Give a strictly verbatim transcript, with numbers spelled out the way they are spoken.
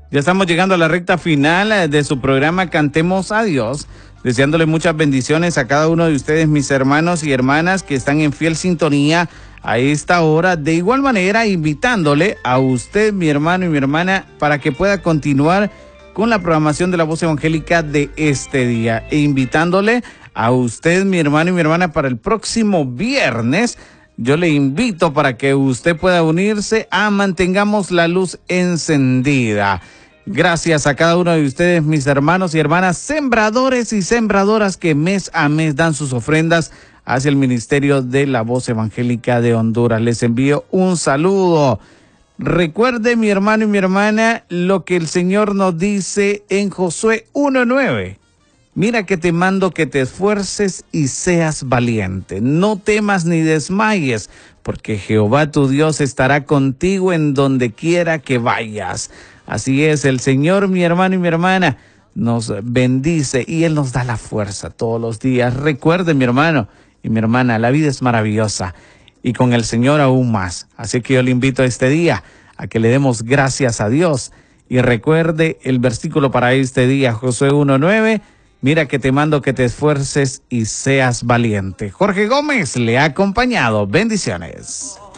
Ya estamos llegando a la recta final de su programa Cantemos a Dios, deseándole muchas bendiciones a cada uno de ustedes, mis hermanos y hermanas que están en fiel sintonía a esta hora. De igual manera, invitándole a usted, mi hermano y mi hermana, para que pueda continuar con la programación de la Voz Evangélica de este día. E invitándole a usted, mi hermano y mi hermana, para el próximo viernes. Yo le invito para que usted pueda unirse a Mantengamos la Luz Encendida. Gracias a cada uno de ustedes, mis hermanos y hermanas, sembradores y sembradoras que mes a mes dan sus ofrendas hacia el Ministerio de la Voz Evangélica de Honduras. Les envío un saludo. Recuerde, mi hermano y mi hermana, lo que el Señor nos dice en Josué uno nueve. Mira que te mando que te esfuerces y seas valiente. No temas ni desmayes, porque Jehová tu Dios estará contigo en donde quiera que vayas. Así es, el Señor, mi hermano y mi hermana, nos bendice y Él nos da la fuerza todos los días. Recuerde, mi hermano y mi hermana, la vida es maravillosa y con el Señor aún más. Así que yo le invito a este día a que le demos gracias a Dios. Y recuerde el versículo para este día, Josué uno nueve. Mira que te mando que te esfuerces y seas valiente. Jorge Gómez le ha acompañado. Bendiciones.